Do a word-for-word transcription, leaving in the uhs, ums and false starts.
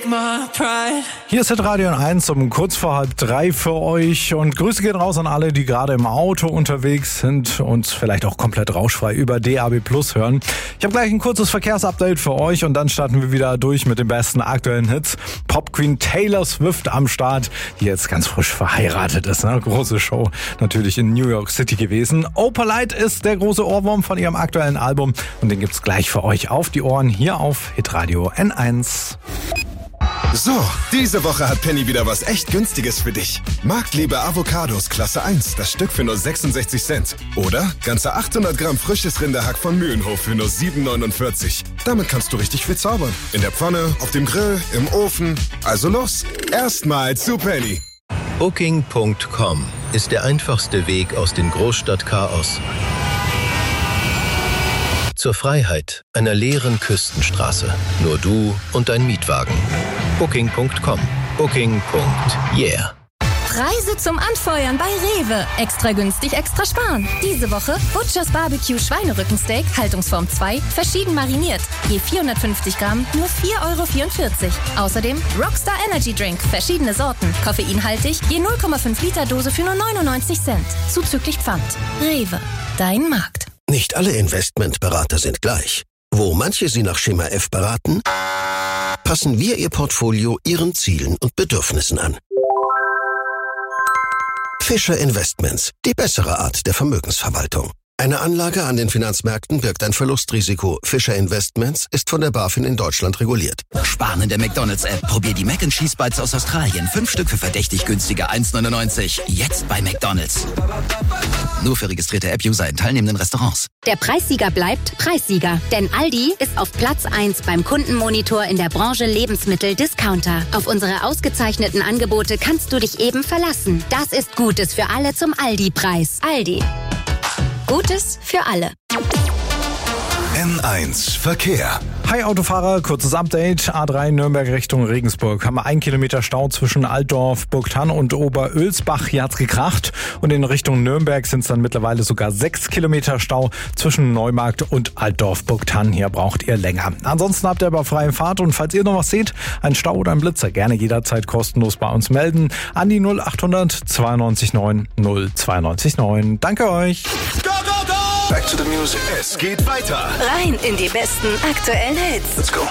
take my pride. Hier ist Hitradio eins um kurz vor halb drei für euch und Grüße gehen raus an alle, die gerade im Auto unterwegs sind und vielleicht auch komplett rauschfrei über D A B Plus hören. Ich habe gleich ein kurzes Verkehrsupdate für euch und dann starten wir wieder durch mit den besten aktuellen Hits. Pop Queen Taylor Swift am Start, die jetzt ganz frisch verheiratet ist. Ne? Große Show natürlich in New York City gewesen. Opalite ist der große Ohrwurm von ihrem aktuellen Album und den gibt's gleich für euch auf die Ohren hier auf Hitradio N eins. So, diese Woche hat Penny wieder was echt Günstiges für dich. Marktliebe Avocados Klasse eins, das Stück für nur sechsundsechzig Cent. Oder ganze achthundert Gramm frisches Rinderhack von Mühlenhof für nur sieben neunundvierzig. Damit kannst du richtig viel zaubern. In der Pfanne, auf dem Grill, im Ofen. Also los, erstmal zu Penny. Booking Punkt com ist der einfachste Weg aus dem Großstadtchaos zur Freiheit einer leeren Küstenstraße. Nur du und dein Mietwagen. Booking Punkt com. Booking. Yeah. Preise zum Anfeuern bei Rewe. Extra günstig, extra sparen. Diese Woche Butchers Barbecue Schweinerückensteak, Haltungsform zwei, verschieden mariniert. Je vierhundertfünfzig Gramm, nur vier Euro vierundvierzig. Außerdem Rockstar Energy Drink, verschiedene Sorten. Koffeinhaltig, je null Komma fünf Liter Dose für nur neunundneunzig Cent. Zuzüglich Pfand. Rewe, dein Markt. Nicht alle Investmentberater sind gleich. Wo manche Sie nach Schema F beraten, passen wir Ihr Portfolio Ihren Zielen und Bedürfnissen an. Fischer Investments, die bessere Art der Vermögensverwaltung. Eine Anlage an den Finanzmärkten birgt ein Verlustrisiko. Fischer Investments ist von der BaFin in Deutschland reguliert. Sparen in der McDonald's-App. Probier die Mac and Cheese Bites aus Australien. Fünf Stück für verdächtig günstige eins neunundneunzig. Jetzt bei McDonald's. Nur für registrierte App-User in teilnehmenden Restaurants. Der Preissieger bleibt Preissieger. Denn Aldi ist auf Platz eins beim Kundenmonitor in der Branche Lebensmittel-Discounter. Auf unsere ausgezeichneten Angebote kannst du dich eben verlassen. Das ist Gutes für alle zum Aldi-Preis. Aldi. Gutes für alle. N eins Verkehr. Hi Autofahrer, kurzes Update. A drei Nürnberg Richtung Regensburg. Haben wir ein Kilometer Stau zwischen Altdorf, Burgthann und Oberölsbach. Hier hat's gekracht. Und in Richtung Nürnberg sind es dann mittlerweile sogar sechs Kilometer Stau zwischen Neumarkt und Altdorf, Burgthann. Hier braucht ihr länger. Ansonsten habt ihr aber freie Fahrt und falls ihr noch was seht, ein Stau oder ein Blitzer, gerne jederzeit kostenlos bei uns melden. An die null achthundert zweiundneunzig neun null zweiundneunzig neun. Danke euch. Go, go, go! Back to the music. Es geht weiter. Rein in die besten aktuellen Hits. Let's go.